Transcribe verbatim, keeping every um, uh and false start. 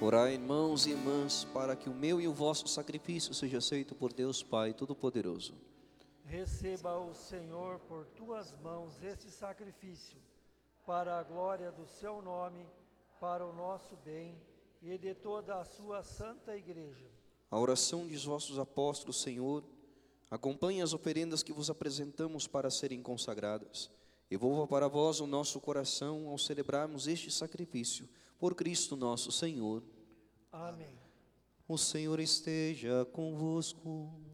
Orai, irmãos e irmãs, para que o meu e o vosso sacrifício seja aceito por Deus Pai Todo-Poderoso. Receba o Senhor por tuas mãos este sacrifício, para a glória do seu nome, para o nosso bem e de toda a sua santa igreja. A oração dos vossos apóstolos, Senhor, acompanhe as oferendas que vos apresentamos para serem consagradas. Evolva para vós o nosso coração ao celebrarmos este sacrifício, por Cristo nosso Senhor. Amém. O Senhor esteja convosco.